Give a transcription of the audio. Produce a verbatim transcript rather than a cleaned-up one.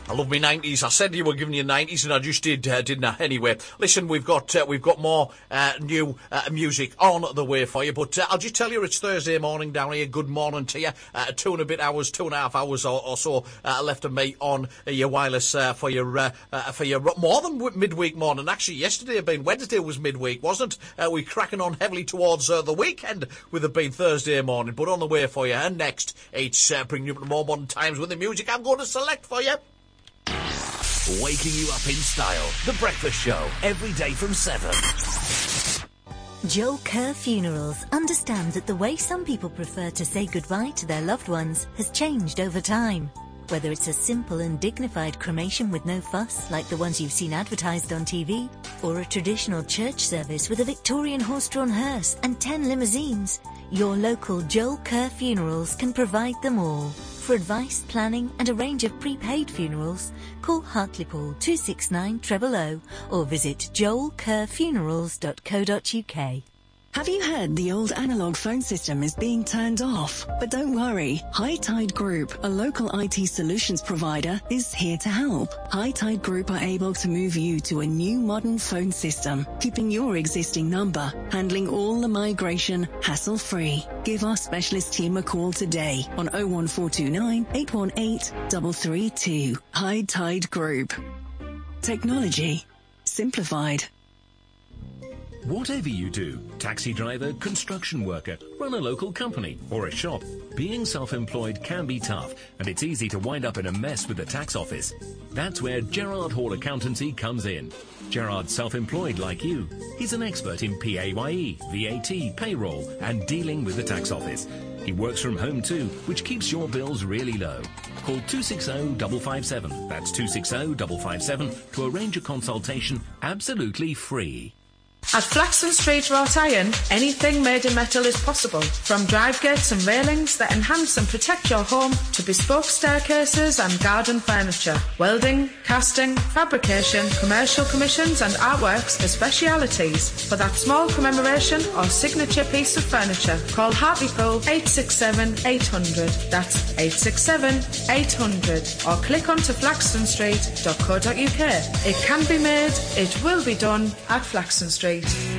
I love me nineties. I said you were giving you nineties, and I just did, uh, didn't I? Anyway, listen, we've got uh, we've got more uh, new uh, music on the way for you, but uh, I'll just tell you it's Thursday morning down here. Good morning to you. Uh, two and a bit hours, two and a half hours or, or so uh, left of me on uh, your wireless uh, for your uh, uh, for your more than w- midweek morning. Actually, yesterday being Wednesday was midweek, wasn't? Uh, we're cracking on heavily towards uh, the weekend with it being Thursday morning, but on the way for you. And next, it's uh, bringing you up to more modern times with the music I'm going to select for you. Waking you up in style. The Breakfast Show. Every day from seven. Joel Kerr Funerals understand that the way some people prefer to say goodbye to their loved ones has changed over time. Whether it's a simple and dignified cremation with no fuss, like the ones you've seen advertised on T V, or a traditional church service with a Victorian horse-drawn hearse and ten limousines, your local Joel Kerr Funerals can provide them all. For advice, planning and a range of prepaid funerals, call Hartlepool two six nine zero zero zero or visit joel kerr funerals dot co dot uk. Have you heard the old analogue phone system is being turned off? But don't worry, High Tide Group, a local I T solutions provider, is here to help. High Tide Group are able to move you to a new modern phone system, keeping your existing number, handling all the migration hassle-free. Give our specialist team a call today on oh one four two nine, eight one eight, three three two. High Tide Group. Technology simplified. Whatever you do, taxi driver, construction worker, run a local company or a shop, being self-employed can be tough, and it's easy to wind up in a mess with the tax office. That's where Gerard Hall Accountancy comes in. Gerard's self-employed like you. He's an expert in P A Y E, V A T, payroll and dealing with the tax office. He works from home too, which keeps your bills really low. Call two six zero, five five seven, that's two six zero, five five seven, to arrange a consultation absolutely free. At Flaxton Street Wrought Iron, anything made in metal is possible. From drive gates and railings that enhance and protect your home to bespoke staircases and garden furniture. Welding, casting, fabrication, commercial commissions and artworks are specialities. For that small commemoration or signature piece of furniture, call Hartlepool eight six seven, eight hundred. That's eight six seven, eight hundred. Or click onto flaxton street dot co dot uk. It can be made, it will be done at Flaxton Street.